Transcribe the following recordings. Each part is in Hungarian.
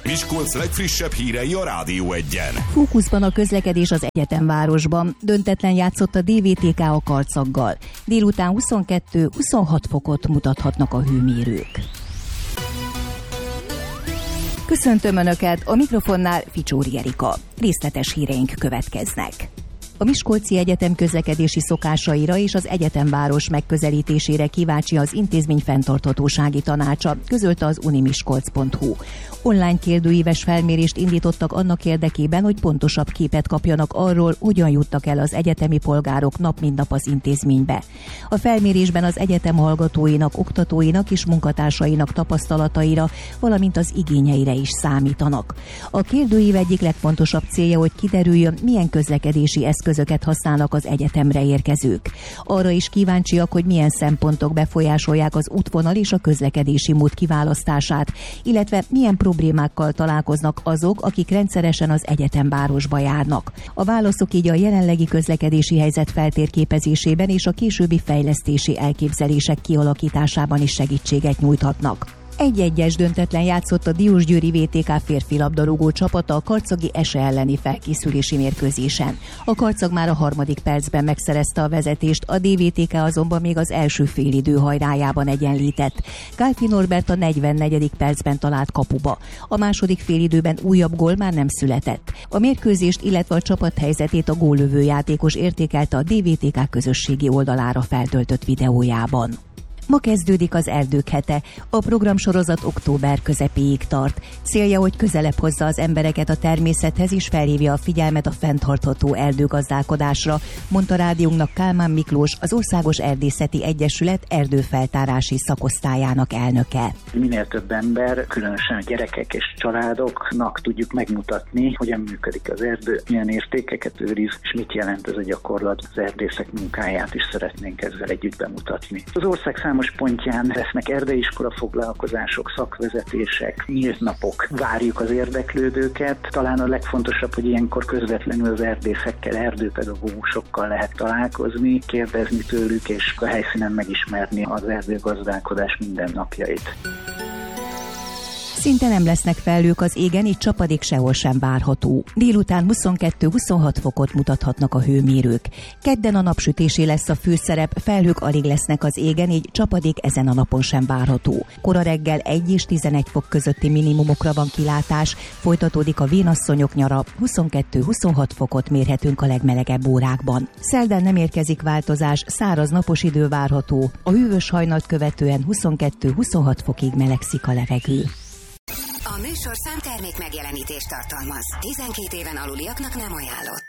Miskolc legfrissebb hírei a Rádió Egyen. Fókuszban a közlekedés az egyetemvárosban. Döntetlen játszott a DVTK a Karcaggal. Délután 22-26 fokot mutathatnak a hőmérők. Köszöntöm Önöket, a mikrofonnál Ficsóri Erika. Részletes híreink következnek. A Miskolci Egyetem közlekedési szokásaira és az egyetemváros megközelítésére kíváncsi az intézmény fenntarthatósági tanácsa, közölte az unimiskolc.hu. Online kérdőíves felmérést indítottak annak érdekében, hogy pontosabb képet kapjanak arról, hogyan juttak el az egyetemi polgárok nap mint nap az intézménybe. A felmérésben az egyetem hallgatóinak, oktatóinak és munkatársainak tapasztalataira, valamint az igényeire is számítanak. A kérdőív egyik legfontosabb célja, hogy kiderüljön, milyen közlekedési eszközöket használnak az egyetemre érkezők. Arra is kíváncsiak, hogy milyen szempontok befolyásolják az útvonal és a közlekedési mód kiválasztását, illetve milyen problémákkal találkoznak azok, akik rendszeresen az egyetemvárosba járnak. A válaszok így a jelenlegi közlekedési helyzet feltérképezésében és a későbbi fejlesztési elképzelések kialakításában is segítséget nyújthatnak. 1-1-es döntetlen játszott a Diósgyőri VTK férfi labdarúgó csapata a karcagi ESE elleni felkészülési mérkőzésen. A Karcag már a 3. percben megszerezte a vezetést, a DVTK azonban még az első félidő hajrájában egyenlített. Kálfi Norbert a 44. percben talált kapuba. A második félidőben újabb gól már nem született. A mérkőzést, illetve a csapat helyzetét a góllövő játékos értékelte a DVTK közösségi oldalára feltöltött videójában. Ma kezdődik az Erdők hete. A programsorozat október közepéig tart. Célja, hogy közelebb hozza az embereket a természethez és felhívja a figyelmet a fenntartható erdőgazdálkodásra, mondta rádiónknak Kálmán Miklós, az Országos Erdészeti Egyesület erdőfeltárási szakosztályának elnöke. Minél több ember, különösen a gyerekek és családoknak tudjuk megmutatni, hogyan működik az erdő, milyen értékeket őriz, és mit jelent ez a gyakorlat. Az erdészek munkáját is szeretnénk ezzel együtt bemutatni. Az ország számos pontján lesznek erdeiskola foglalkozások, szakvezetések, nyílt napok. Várjuk az érdeklődőket. Talán a legfontosabb, hogy ilyenkor közvetlenül az erdészekkel, erdőpedagógusokkal lehet találkozni, kérdezni tőlük, és a helyszínen megismerni az erdőgazdálkodás mindennapjait. Szinte nem lesznek felhők az égen, így csapadék sehol sem várható. Délután 22-26 fokot mutathatnak a hőmérők. Kedden a napsütésé lesz a főszerep, felhők alig lesznek az égen, így csapadék ezen a napon sem várható. Kora reggel 1 és 11 fok közötti minimumokra van kilátás, folytatódik a vénasszonyok nyara, 22-26 fokot mérhetünk a legmelegebb órákban. Szerdán nem érkezik változás, száraz napos idő várható, a hűvös hajnalt követően 22-26 fokig melegszik a levegő. A műsorszám termék megjelenítést tartalmaz. 12 éven aluliaknak nem ajánlott.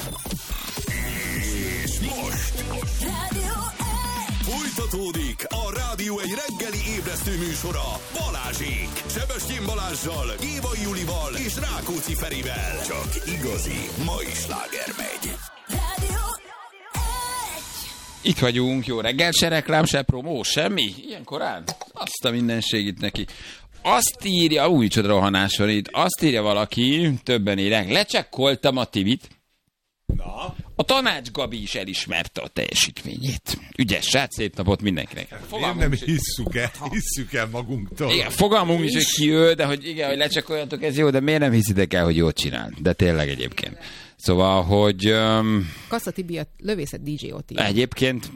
És most Rádió Egy! folytatódik a Rádió Egy reggeli ébresztő műsora Balázsék. Sebestyén Balázssal, Gévai Julival és Rákóczi Ferivel. Csak igazi mai sláger megy. Rádió Egy! Itt vagyunk, jó reggel, se reklám, se promó, semmi? Ilyen korán? Azt a mindenségit neki. Azt írja, új csoda rohanás van itt, azt írja valaki, többen írják, lecsekkoltam a Timit. Na? A Tanács Gabi is elismerte a teljesítményét. Ügyes srác, szép napot mindenkinek. Nem hisszük el magunktól. Igen, fogalmunk is, hogy ki ő, de hogy igen, hogy lecsekkoljatok, ez jó, de miért nem hiszitek el, hogy jót csinál? De tényleg egyébként. Szóval, hogy... Kassa Tibi a lövészet DJ Oti. Egyébként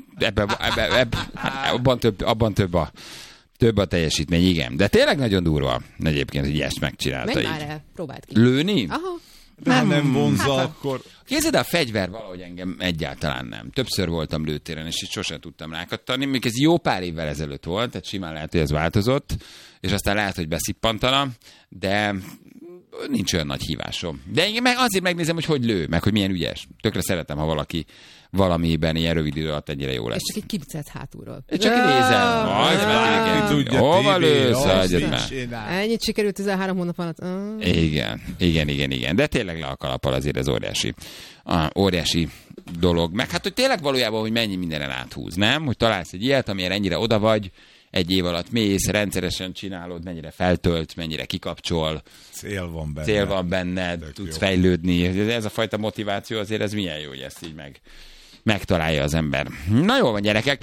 abban több a teljesítmény, igen. De tényleg nagyon durva egyébként, hogy ezt megcsinálta. Menj már el, próbáld ki. Lőni? Aha. Nem vonza, akkor... Képzeld, a fegyver valahogy engem egyáltalán nem. Többször voltam lőtéren, és itt sosem tudtam rákattani. Még ez jó pár évvel ezelőtt volt, tehát simán lehet, hogy ez változott, és aztán lehet, hogy beszippantana, de nincs olyan nagy hívásom. De én azért megnézem, hogy lő, meg hogy milyen ügyes. Tökre szeretem, ha valaki valamiben ilyen rövid idő alatt ennyire jó lesz. És csak egy kibicelsz hátulról. Én csak nézem. Hova lősz? Ennyit sikerült 13 hónap alatt. Igen. De tényleg le a kalappal, azért ez óriási dolog. Meg hát, hogy tényleg valójában, hogy mennyi mindenen áthúz, nem? Hogy találsz egy ilyet, amilyen ennyire oda vagy, egy év alatt mész, rendszeresen csinálod, mennyire feltölt, mennyire kikapcsol. Cél van benned, tudsz fejlődni. Ez a fajta motiváció azért ez milyen jó, hogy ezt így megtalálja az ember. Na jól van, gyerekek.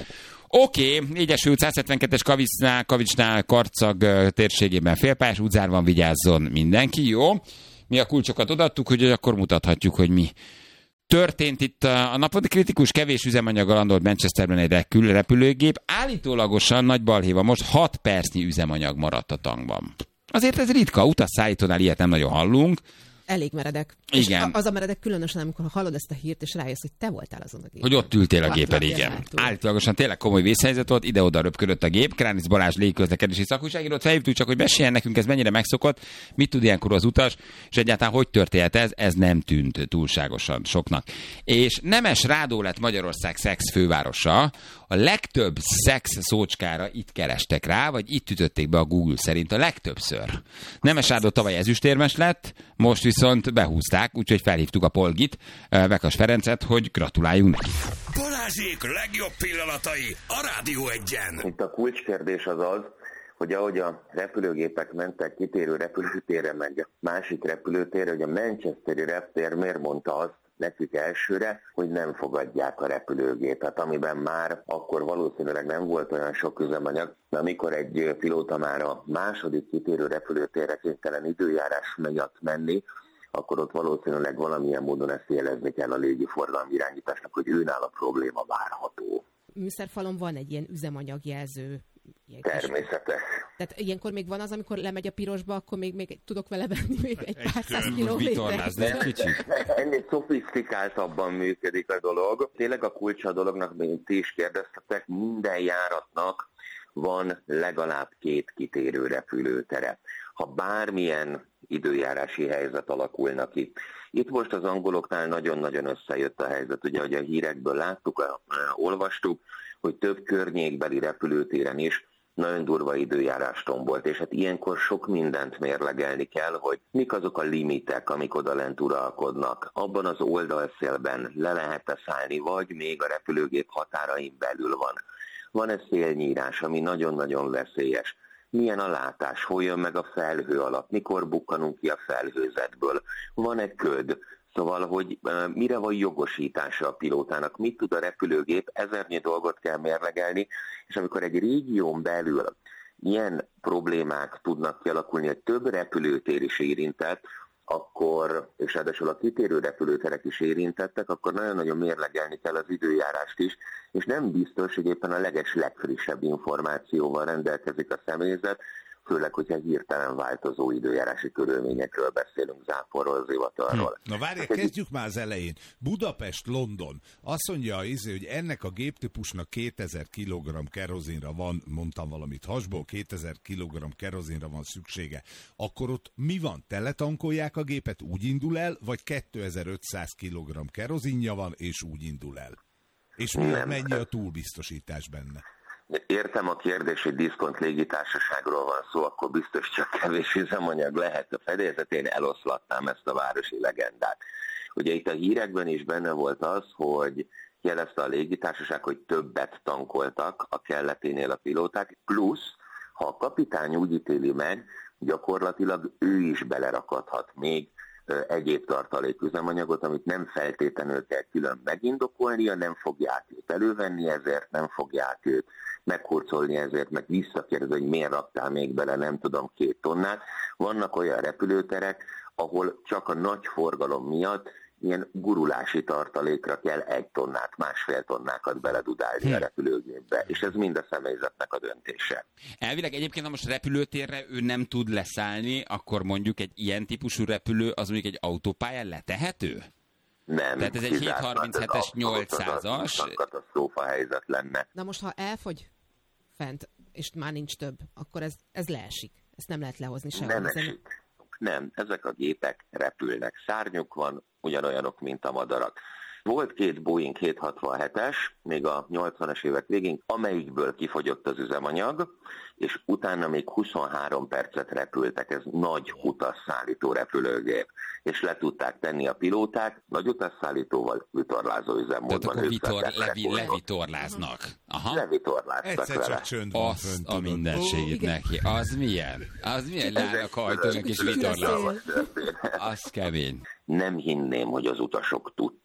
Oké, Egyesült 172-es Kavicsnál, Karcag térségében félpályás útzárban vigyázzon mindenki, jó? Mi a kulcsokat odaadtuk, hogy akkor mutathatjuk, hogy mi történt itt. A napon kritikus kevés üzemanyaggal landolt Manchesterben egy repülőgép. Állítólagosan nagy balhéva, most 6 percnyi üzemanyag maradt a tankban. Azért ez ritka, utasszállítónál ilyet nem nagyon hallunk. Elég meredek. Igen. És az a meredek különösen, amikor hallod ezt a hírt, és rájössz, hogy te voltál azon a gépen. Hogy ott ültél a gépen, igen. Állítólagosan tényleg komoly vészhelyzet volt, ide-oda röpködött a gép. Kránic Balázs légiközlekedési szakújságírót felhívtuk, csak hogy meséljen nekünk, ez mennyire megszokott, mit tud ilyenkor az utas, és egyáltalán hogy történt ez nem tűnt túlságosan soknak. És Nemes Rádó lett Magyarország szex fővárosa. A legtöbb szex szócskára itt kerestek rá, vagy itt ütötték be a Google szerint a legtöbbször. Nemes Rádó tavaly ezüstérmes lett, most viszont behúzták, úgyhogy felhívtuk a Polgit, Vekas Ferencet, hogy gratuláljunk neki. Balázsék legjobb pillanatai a Rádió Egyen. Itt a kulcskérdés az, hogy ahogy a repülőgépek mentek kitérő repülőtérre, meg másik repülőtérre, hogy a manchesteri reptér miért mondta azt nekik elsőre, hogy nem fogadják a repülőgépet, amiben már akkor valószínűleg nem volt olyan sok üzemanyag, de amikor egy pilóta már a második kitérő repülőtérre kénytelen időjárás miatt menni, akkor ott valószínűleg valamilyen módon ezt jelezni kell a légiforgalmi irányításnak, hogy őnál a probléma várható. Műszerfalon van egy ilyen üzemanyagjelző. Természetes. Tehát ilyenkor még van az, amikor lemegy a pirosba, akkor még tudok vele venni még egy pár száz kilométert. Ennél szofisztikáltabban működik a dolog. Tényleg a kulcsa a dolognak, mint ti is kérdeztetek, minden járatnak van legalább 2 kitérő repülőtere. Ha bármilyen időjárási helyzet alakulna ki. Itt most az angoloknál nagyon-nagyon összejött a helyzet, ugye, hogy a hírekből láttuk, olvastuk, hogy több környékbeli repülőtéren is nagyon durva időjárás tombolt, és hát ilyenkor sok mindent mérlegelni kell, hogy mik azok a limitek, amik odalent uralkodnak. Abban az oldalszélben le lehet-e szállni, vagy még a repülőgép határain belül van. Van-e szélnyírás, ami nagyon-nagyon veszélyes? Milyen a látás, hol jön meg a felhő alatt, mikor bukkanunk ki a felhőzetből, van-e köd, szóval, hogy mire van jogosítása a pilótának, mit tud a repülőgép, ezernyi dolgot kell mérlegelni, és amikor egy régión belül ilyen problémák tudnak kialakulni, hogy több repülőtér is érintett, akkor, és ráadásul a kitérő repülőterek is érintettek, akkor nagyon-nagyon mérlegelni kell az időjárást is, és nem biztos, hogy éppen a legfrissebb információval rendelkezik a személyzet, főleg, hogyha hirtelen változó időjárási körülményekről beszélünk, Záporról, Zivatarról. Na várj, kezdjük már az elején. Budapest-London. Azt mondja, hogy ennek a géptípusnak 2000 kg kerozinra van, mondtam valamit hasból, 2000 kg kerozinra van szüksége. Akkor ott mi van? Teletankolják a gépet, úgy indul el, vagy 2500 kg kerozinja van, és úgy indul el? És mennyi a túlbiztosítás benne? Értem a kérdés, hogy diszkont légitársaságról van szó, akkor biztos csak kevés üzemanyag lehet a fedélzetén, eloszlattam ezt a városi legendát. Ugye itt a hírekben is benne volt az, hogy jelezte a légitársaság, hogy többet tankoltak a kelleténél a pilóták, plusz, ha a kapitány úgy ítéli meg, gyakorlatilag ő is belerakadhat még egyéb tartaléküzemanyagot, amit nem feltétlenül kell külön megindokolnia, nem fogják őt elővenni ezért, nem fogják őt meghurcolni ezért, meg visszakérdezni, hogy miért raktál még bele, nem tudom, 2 tonnát. Vannak olyan repülőterek, ahol csak a nagy forgalom miatt ilyen gurulási tartalékra kell 1 tonnát, 1,5 tonnákat beledudálni a repülőgépbe, és ez mind a személyzetnek a döntése. Elvileg egyébként, ha most repülőtérre ő nem tud leszállni, akkor mondjuk egy ilyen típusú repülő az mondjuk egy autópályán letehető? Nem. Tehát ez egy 737-es 800-as. Katasztrófa helyzet lenne. Na most, ha elfogy fent, és már nincs több, akkor ez leesik. Ezt nem lehet lehozni sehol. Nem esik. Nem, ezek a gépek repülnek. Szárnyuk van, ugyanolyanok, mint a madarak. Volt 2 Boeing 767-es, még a 80-as évek végén, amelyikből kifogyott az üzemanyag, és utána még 23 percet repültek, ez nagy utasszállító repülőgép, és le tudták tenni a pilóták, nagy utasszállítóval vitorlázó üzemmódban. Tehát akkor levitorláznak. Aha. Levitorláztak vele. Azt a mindenségét neki. Az milyen? Az milyen lányok hajtónak és vitorláznak? Az kemény. Nem hinném, hogy az utasok tudták, hogy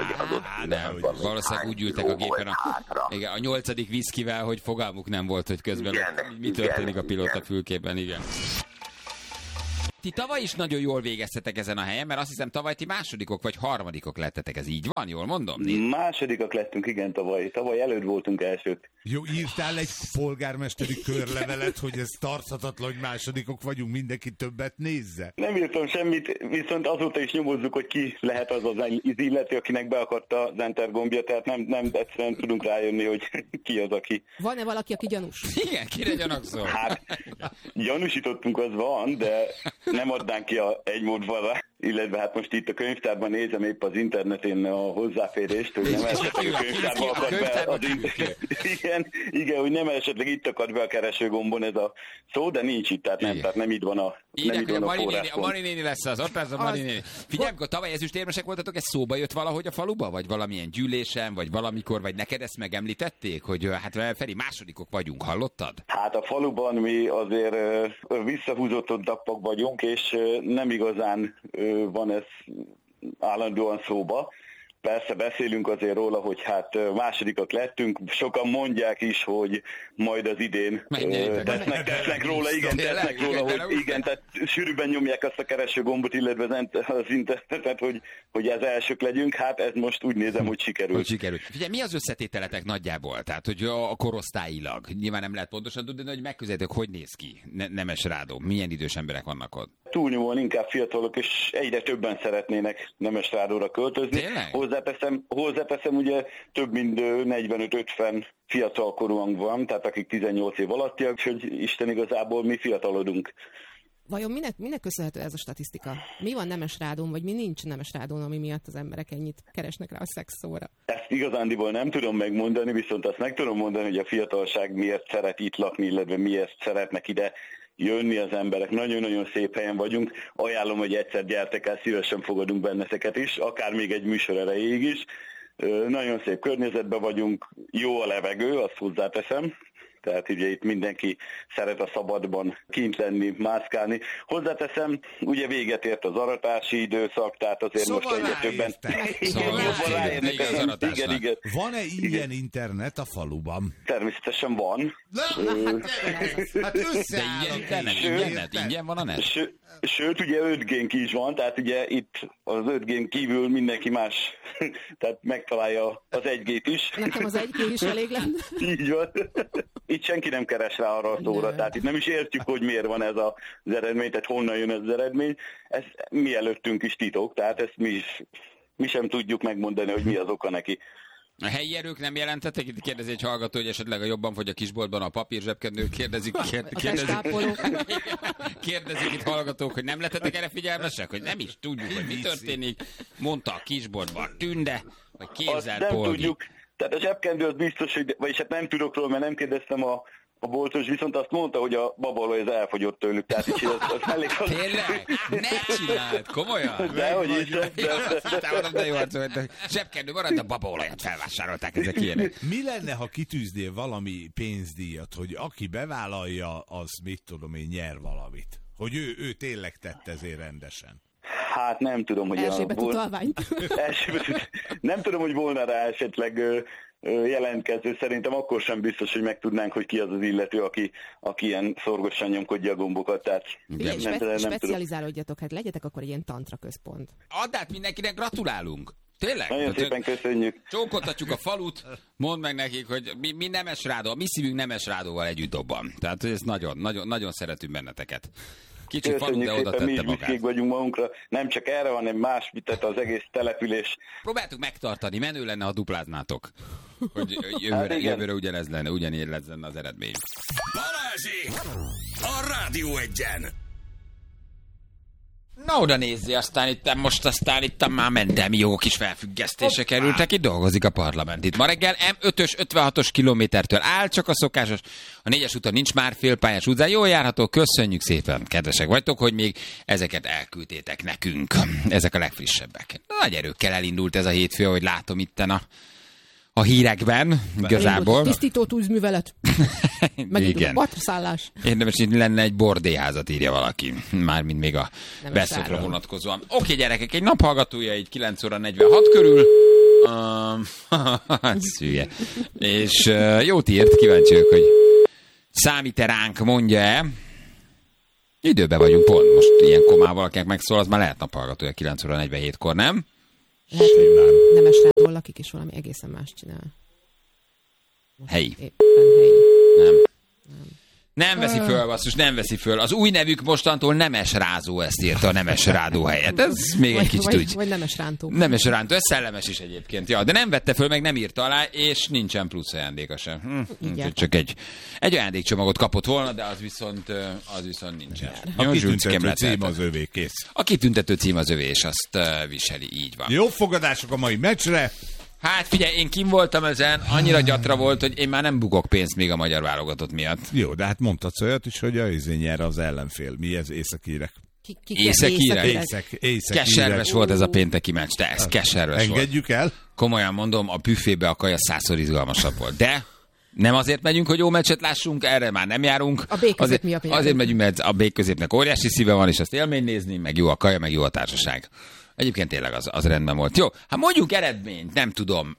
Nem, valószínűleg úgy ültek a gépen a 8. viszkivel, hogy fogalmuk nem volt, hogy közben mi történik a pilóta fülkében, igen. Ti tavaly is nagyon jól végeztetek ezen a helyen, mert azt hiszem tavaly ti másodikok vagy harmadikok lettetek, ez így van, jól mondom? Másodikak lettünk, igen, tavaly. Tavaly előtt voltunk elsők. Jó, írtál egy polgármesteri körlevelet, hogy ez tarthatatlan, hogy másodikok vagyunk, mindenki többet nézze? Nem írtam semmit, viszont azóta is nyomozzuk, hogy ki lehet az illető, akinek be akarta az enter gombja, tehát nem egyszerűen tudunk rájönni, hogy ki az, aki. Van-e valaki, aki gyanús? Igen, kire gyanakszol? Hát, gyanúsítottunk, az van, de nem adnánk ki egy módban, illetve hát most itt a könyvtárban nézem épp az interneten a hozzáférést, hogy nem esetleg a könyvtárba akad be igen, hogy nem esetleg itt akad be a keresőgombon ez a szó, de nincs itt, tehát nem itt van a forráspont. A Mari néni lesz az, ott lesz a Mari néni. Figyelj, amikor tavaly ezüstérmesek voltatok, ez szóba jött valahogy a faluba, vagy valamilyen gyűlésen, vagy valamikor, vagy neked ezt megemlítették, hogy hát Feri, másodikok vagyunk, hallottad? Hát a faluban mi azért visszahúzottabbak vagyunk, és nem igazán van ez állandóan szóba. Persze beszélünk azért róla, hogy hát másodikak lettünk. Sokan mondják is, hogy majd az idén tesznek róla, hogy igen, tehát sűrűbben nyomják azt a keresőgombot, illetve az internetet, hogy ez elsők legyünk. Hát ez most úgy nézem, hogy sikerült. Figyelj, mi az összetételetek nagyjából? Tehát, hogy a korosztályilag. Nyilván nem lehet pontosan tudni, de hogy megközelítek, hogy néz ki Nemes Rádó? Milyen idős emberek vannak ott? Túlnyomóan inkább fiatalok, és egyre többen szeretnének Nemes Rádóra költözni. Tényleg? Hozzáteszem, ugye több mint 45-50 fiatalkorúan van, tehát akik 18 év alattiak, hogy Isten igazából mi fiatalodunk. Vajon minek köszönhető ez a statisztika? Mi van Nemesrádón, vagy mi nincs Nemesrádón, ami miatt az emberek ennyit keresnek rá a szexszóra? Ezt igazándiból nem tudom megmondani, viszont azt meg tudom mondani, hogy a fiatalság miért szeret itt lakni, illetve miért szeretnek ide jönni az emberek. Nagyon-nagyon szép helyen vagyunk. Ajánlom, hogy egyszer gyertek el, szívesen fogadunk benneteket is, akár még egy műsor erejéig is. Nagyon szép környezetben vagyunk, jó a levegő, azt hozzáteszem. Tehát ugye itt mindenki szeret a szabadban kint lenni, mászkálni. Hozzáteszem, ugye véget ért az aratási időszak, tehát azért szóval most egyre többen jobban ráérnek az aratásnak. Igen. Van-e ingyen internet a faluban? Természetesen van. Hát összeáll. Ingyen van a net? Sőt, ugye 5G-nk is van, tehát ugye itt az 5G-n kívül mindenki más, tehát megtalálja az 1G-t is. Nekem az 1G is elég lenne. Így van. Itt senki nem keres rá arra a szóra, tehát itt nem is értjük, hogy miért van ez az eredmény, tehát honnan jön ez az eredmény. Ez mi előttünk is titok, tehát ezt mi sem tudjuk megmondani, hogy mi az oka neki. A helyi erők nem jelentettek? Itt kérdezi egy hallgató, hogy esetleg a jobban fogy a kisboltban a papír zsebkendő. Kérdezik itt hallgatók, hogy nem lettetek erre figyelmesek? Hogy nem is tudjuk, hogy mi történik. Mondta a kisboltban Tünde, vagy képzelt nem Polgi. Tudjuk. Tehát a zsebkendő az biztos, hogy, vagyis hát nem tudok róla, mert nem kérdeztem a boltos, viszont azt mondta, hogy a babaolaj az elfogyott tőlük. Tehát így az elég... Tényleg? Ne csináld! Komolyan? Dehogy is. De jó arcú, hogy zsebkendő maradt, a babaolajat felvásárolták, ezek ilyenek. Mi lenne, ha kitűznél valami pénzdíjat, hogy aki bevállalja, az mit tudom én, nyer valamit? Hogy ő tényleg tette ezért rendesen. Hát nem tudom, hogy nem tudom, hogy volna rá esetleg jelentkező. Szerintem akkor sem biztos, hogy megtudnánk, hogy ki az az illető, aki ilyen szorgosan nyomkodja a gombokat. Tehát specializálódjatok, hát legyetek akkor egy ilyen tantra központ. Add át mindenkinek, gratulálunk! Tényleg? Nagyon szépen köszönjük. Csókoltatjuk a falut, mondd meg nekik, hogy mi Nemes Rádó, mi szívünk Nemes Rádóval együtt dobban. Tehát ez nagyon szeretünk benneteket. Kicsi falu, de oda tette magát. Mi vagyunk magunkra, nem csak erre, hanem más, tehát az egész település. Próbáltuk megtartani, menő lenne, ha dupláznátok. Hogy jövőre ugyanez lenne, ugyanígy lenne az eredmény. Balázsék! A Rádió Egyen! Na oda nézzé, aztán itt már mentem, jó kis felfüggesztése kerültek, itt dolgozik a parlament. Itt ma reggel M5-ös 56-os kilométertől áll, csak a szokásos, a 4-es úton nincs már félpályás utcán, jól járható, köszönjük szépen, kedvesek vagytok, hogy még ezeket elküldtétek nekünk. Ezek a legfrissebbek. Nagy erőkkel elindult ez a hétfő, ahogy látom itten a hírekben, igazából. Tisztító tűzművelet. Megint a partraszállás. Érdemes, hogy lenne egy bordéházat, írja valaki. Mármint még a Beszokra vonatkozóan. Oké, gyerekek, egy naphallgatója így 9 óra 46 körül. Szűje. És jót írt, kíváncsi vagyok, hogy számít-e ránk, mondja-e. Időben vagyunk pont. Most ilyen komával, akinek megszól, az már lehet naphallgatója 9 óra 47-kor, nem? Lehet, hogy Nemes Rádon lakik, és valami egészen más csinál. Most helyi. Éppen helyi. Nem veszi föl, basszus, nem veszi föl. Az új nevük mostantól Nemes Rázó, ezt írta a Nemes Rádó helyett. Ez még egy kicsit úgy. Vagy Nemes Rántó. Nemes Rántó, ez szellemes is egyébként. Ja, de nem vette föl, meg nem írta alá, és nincsen plusz ajándéka sem. Csak egy ajándékcsomagot kapott volna, de az viszont nincsen. A kitüntető cím az övé, kész. A kitüntető cím az övé, és azt viseli, így van. Jó fogadások a mai meccsre. Hát figyelj, én kim voltam ezen, annyira gyatra volt, hogy én már nem bukok pénzt még a magyar válogatott miatt. Jó, de hát mondhatsz olyat is, hogy a nyer az ellenfél. Mi ez? Északírek? Északírek? Keserves volt ez a pénteki meccs, de ez keserves volt. Engedjük el? Komolyan mondom, a büfébe a kaja 100-szor izgalmasabb volt. De nem azért megyünk, hogy jó meccset lássunk, erre már nem járunk. A B-közép mi a péntek? Azért megyünk, mert a B-középnek óriási szíve van, és azt élmény nézni, meg jó a kaja, meg jó a társaság. Egyébként tényleg az rendben volt. Jó, hát mondjuk eredményt, nem tudom.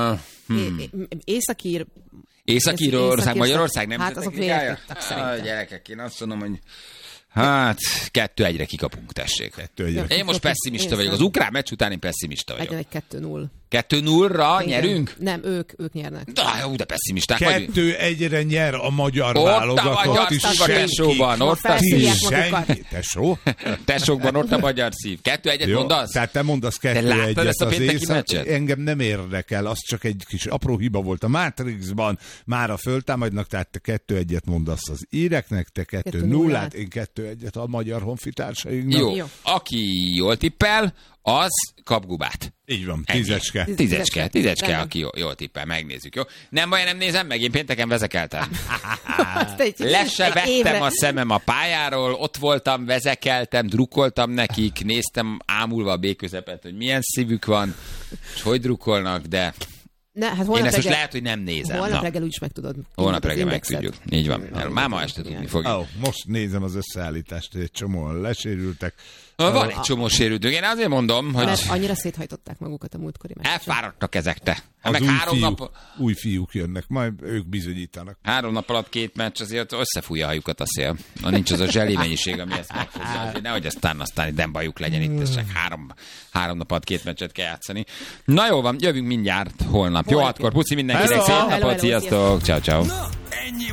Észak-Írország, Magyarország nem. Hát azok véletlenül szerintem. Gyerekek, én azt mondom, hogy hát 2-1-re kikapunk, tessék. 2-1-re. Én most pessimista vagyok. Az ukrán meccs után én pessimista vagyok. Legyen egy 2-0. 2-0-ra nyerünk? Nem, ők nyernek. De pessimisták vagyunk. 2-1-re nyer a magyar válogatott. Ott a magyar szív a tesóban. Ott a szív. Tesó? Tesókban ott a magyar szív. 2-1-et mondasz? Tehát te mondasz 2-1-et az észak. Engem nem érdekel, az csak egy kis apró hiba volt a Matrixban. Mára föltámadnak, tehát te 2-1-et mondasz az íreknek, te 2-0-át, én 2-1-et a magyar honfitársainknak. Jó. Aki jól tippel, az kap gubát. Így van, tízecske. Tízecske, aki jól tippel, megnézzük, jó? Nem baj, nem nézem meg, én pénteken vezekeltem. Le se vettem a szemem a pályáról, ott voltam, vezekeltem, drukkoltam nekik, néztem ámulva a B-közepet, hogy milyen szívük van, és hogy drukkolnak, de... Én ezt most lehet, hogy nem nézem. Holnap reggel úgyis meg tudod. Holnap reggel megtudjuk. Így van. Már ma este tudni fogjuk. Most nézem az összeállítást, egy csomóan lesérültek. Van egy csomó sérültünk. Én azért mondom, hogy... Mert annyira széthajtották magukat a múltkori meccsen. Elfáradtak ezek, te. Az új fiúk jönnek, majd ők bizonyítanak. 3 nap alatt 2 meccs, azért összefújja a hajukat a szél. Nincs az a zseli mennyiség, ami ezt megfogja. Nehogy aztán nem bajuk legyen itt, ez csak 3 nap alatt 2 meccset kell játszani. Na jó van, jövünk mindjárt holnap. Jó, akkor puszi mindenkinek, szép napot, sziasztok, ciao. Ennyi